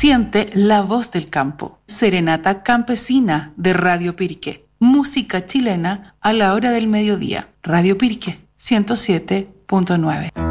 Siente la voz del campo. Serenata campesina de Radio Pirque. Música chilena a la hora del mediodía. Radio Pirque 107.9.